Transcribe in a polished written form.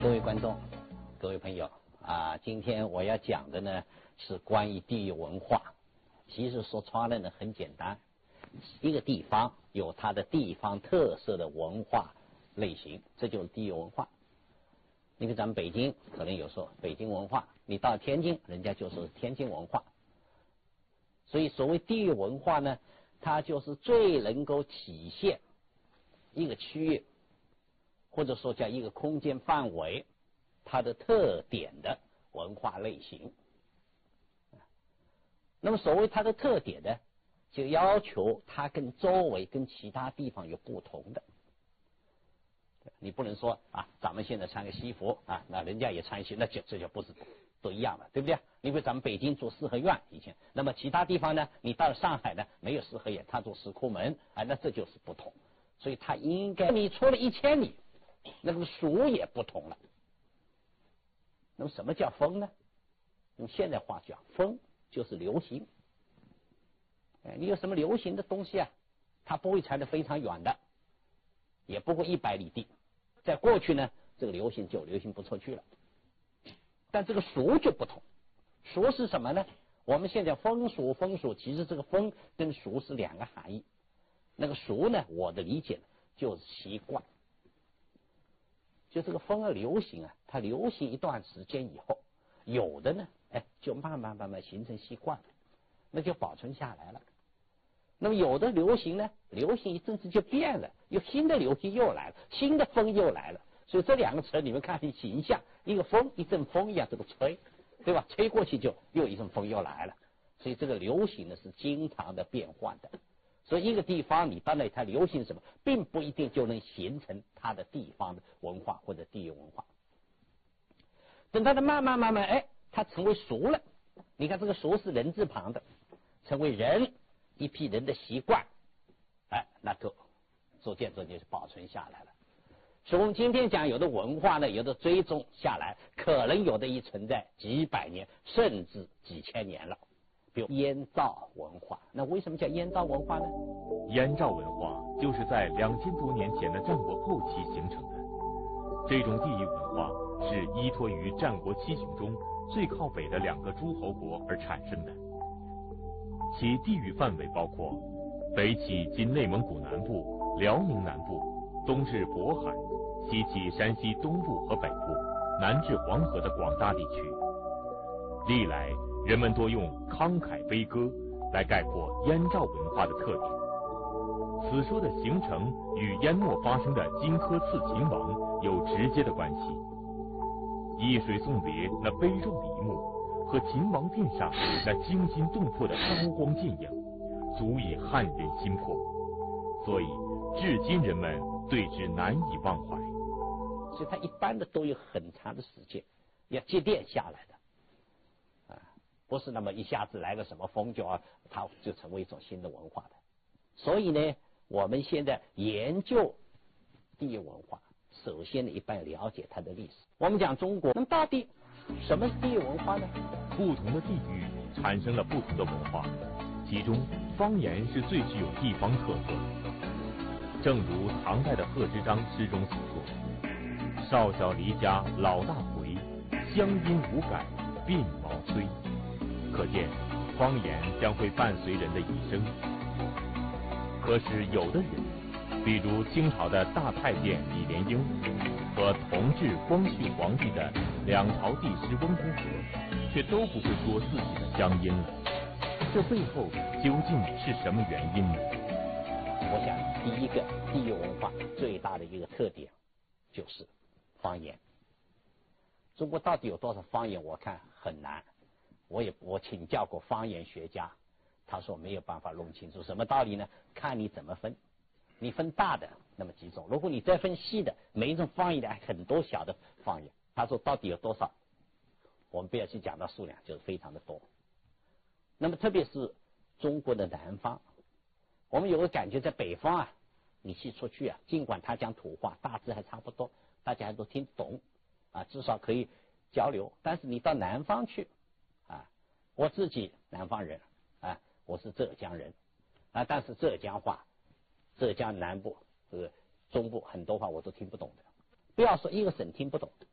各位观众，各位朋友今天我要讲的呢是关于地域文化。其实说穿了呢很简单，一个地方有它的地方特色的文化类型，这就是地域文化。你看咱们北京可能有说北京文化，你到天津人家就说天津文化。所以所谓地域文化呢，它就是最能够体现一个区域或者说叫一个空间范围它的特点的文化类型。那么所谓它的特点呢，就要求它跟周围跟其他地方有不同的。你不能说咱们现在穿个西服那人家也穿西服，那这就不是都一样了，对不对？因为咱们北京住四合院以前，那么其他地方呢，你到了上海呢没有四合院，他住石库门那这就是不同。所以它应该你出了1000里，那个俗也不同了。那么什么叫风呢？用现代话讲，风就是流行。你有什么流行的东西它不会传得非常远的，也不会100里地。在过去呢，这个流行就流行不出去了。但这个俗就不同。俗是什么呢？我们现在风俗，其实这个风跟俗是2个含义。那个俗呢，我的理解就是习惯。就这个风流行它流行一段时间以后，有的呢就慢慢形成习惯了，那就保存下来了。那么有的流行呢，流行一阵子就变了，有新的流行又来了，新的风又来了。所以这2个词你们看很形象，一个风一阵风一样这个吹，对吧？吹过去就又一阵风又来了。所以这个流行呢是经常的变换的。所以一个地方你到那里它流行什么，并不一定就能形成它的地方的文化或者地域文化。等到它慢慢它成为俗了，你看这个俗是人字旁的，成为人一批人的习惯，那就逐渐就是保存下来了。所以我们今天讲有的文化呢，有的追踪下来，可能有的已存在几百年甚至几千年了。比如燕赵文化，那为什么叫燕赵文化呢？ 燕赵文化就是在2000多年前的战国后期形成的。这种地域文化是依托于战国7雄中最靠北的2个诸侯国而产生的。其地域范围包括北起今内蒙古南部、辽宁南部，东至渤海，西起山西东部和北部，南至黄河的广大地区。历来人们多用慷慨悲歌来概括燕赵文化的特点。此说的形成与燕末发生的荆轲刺秦王有直接的关系。易水送别那悲壮的一幕，和秦王殿上那惊心动魄的刀光剑影，足以撼人心魄，所以至今人们对之难以忘怀。 所以它一般的都有很长的时间要积淀下来的。不是那么一下子来个什么风它就成为一种新的文化的。所以呢，我们现在研究地域文化，首先呢一般了解它的历史。我们讲中国，那么到底什么是地域文化呢？ 不同的地域产生了不同的文化，其中方言是最具有地方特色的。正如唐代的贺知章诗中所说：“少小离家老大回，乡音无改鬓毛衰。”可见方言将会伴随人的一生。可是有的人，比如清朝的大太监李莲英和同治、光绪皇帝的2朝帝师温公和，却都不会说自己的乡音了。这背后究竟是什么原因呢？ 我想第一个地域文化最大的一个特点就是方言。中国到底有多少方言，我看很难。我请教过方言学家，他说没有办法弄清楚。什么道理呢？看你怎么分。你分大的那么几种，如果你再分细的，每一种方言的很多小的方言，他说到底有多少，我们不要去讲到数量，就是非常的多。那么特别是中国的南方，我们有个感觉，在北方你去出去尽管他讲土话，大致还差不多，大家还都听懂至少可以交流。但是你到南方去我自己南方人我是浙江人但是浙江话，浙江南部中部很多话我都听不懂的，不要说一个省听不懂，